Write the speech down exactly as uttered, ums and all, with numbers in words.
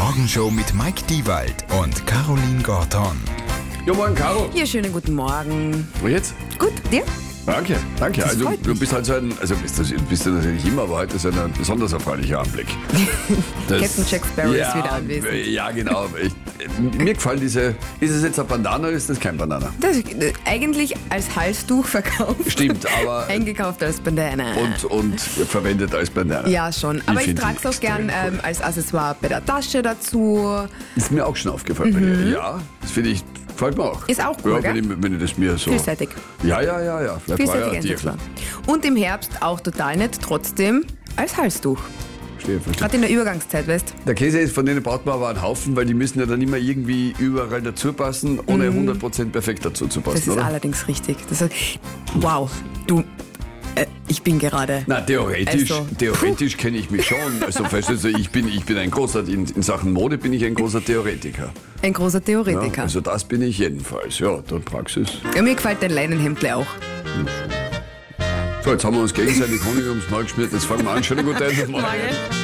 Morgenshow mit Mike Diewald und Caroline Gorton. Ja, morgen, Caro. Ja, schönen guten Morgen. Und jetzt? Gut, dir? Danke, danke. Das Also freut du mich. bist halt so ein, also bist du, bist du natürlich immer, aber heute ist ein besonders erfreulicher Anblick. Das- Captain Jack Sparrow ja, ist wieder anwesend. Ja, genau. Ich, mir gefallen diese, ist es jetzt ein Bandana oder ist das kein Bandana? Das ist äh, eigentlich als Halstuch verkauft. Stimmt, aber Eingekauft als Bandana. und, und verwendet als Bandana. Ja, schon. Aber ich, find trage es auch extrem gern cool. ähm, als Accessoire bei der Tasche dazu. Ist mir auch schon aufgefallen bei dir. Ja, das finde ich, gefällt mir auch. Mhm. Ist auch cool, ja, gell? wenn, ich, wenn ich das mir so... Vielseitig. Ja, ja, ja, ja. Vielleicht Vielseitig war ja dir einsetzbar. Und im Herbst auch total nett, trotzdem als Halstuch. Verstehe, verstehe. Gerade in der Übergangszeit, weißt Der Käse ist, von denen braucht man aber einen Haufen, weil die müssen ja dann immer irgendwie überall dazu passen, ohne hundert Prozent perfekt dazu zu Das passen, ist oder? allerdings richtig. Das ist, wow, du, äh, ich bin gerade... Na, theoretisch, Also, theoretisch kenne ich mich schon. Also, verstehst du, ich bin, ich bin ein großer, in, in Sachen Mode bin ich ein großer Theoretiker. Ein großer Ja, Theoretiker. also das bin ich jedenfalls. Ja, dort Praxis. Ja, mir gefällt dein Leinenhemdle auch. So, jetzt haben wir uns gegenseitig Honig ums Maul geschmiert. Jetzt fangen wir an. Schönen guten Tag. Morgen.